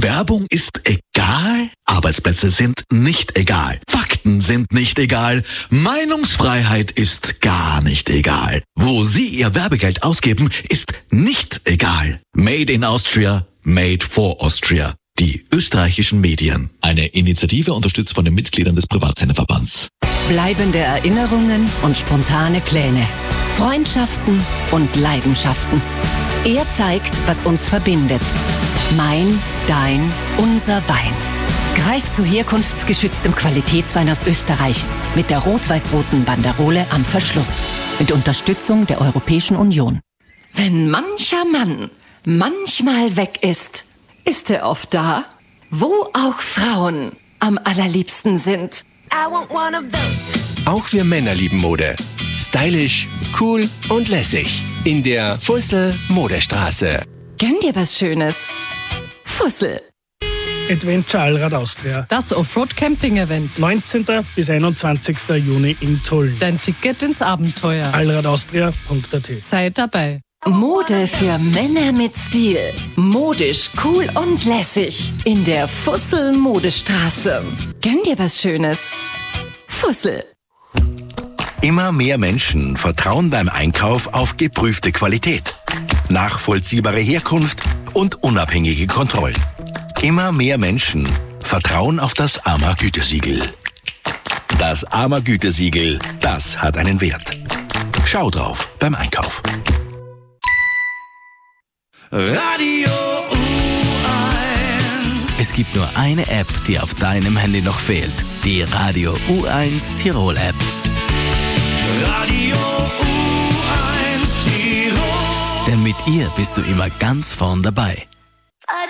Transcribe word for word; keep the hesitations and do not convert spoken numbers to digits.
Werbung ist egal? Arbeitsplätze sind nicht egal. Fakten sind nicht egal. Meinungsfreiheit ist gar nicht egal. Wo Sie Ihr Werbegeld ausgeben, ist nicht egal. Made in Austria, made for Austria. Die österreichischen Medien. Eine Initiative unterstützt von den Mitgliedern des Privatsenderverbands. Bleibende Erinnerungen und spontane Pläne. Freundschaften und Leidenschaften. Er zeigt, was uns verbindet. Mein, dein, unser Wein. Greif zu herkunftsgeschütztem Qualitätswein aus Österreich mit der rot-weiß-roten Banderole am Verschluss. Mit Unterstützung der Europäischen Union. Wenn mancher Mann manchmal weg ist, ist er oft da, wo auch Frauen am allerliebsten sind. I want one of those. Auch wir Männer lieben Mode. Stylisch, cool und lässig. In der Fussel Modestraße. Gönn dir was Schönes. Fussel. Adventure Allrad Austria. Das Offroad-Camping-Event. neunzehnten bis einundzwanzigsten Juni in Tulln. Dein Ticket ins Abenteuer. allradaustria punkt a t. Sei dabei. Mode für Männer mit Stil. Modisch, cool und lässig. In der Fussel Modestraße. Gönn dir was Schönes. Fussel. Immer mehr Menschen vertrauen beim Einkauf auf geprüfte Qualität, nachvollziehbare Herkunft und unabhängige Kontrollen. Immer mehr Menschen vertrauen auf das A M A-Gütesiegel. Das A M A-Gütesiegel, das hat einen Wert. Schau drauf beim Einkauf. Radio U eins. Es gibt nur eine App, die auf deinem Handy noch fehlt. Die Radio U eins Tirol App. Radio U eins Tirol. Denn mit ihr bist du immer ganz vorn dabei.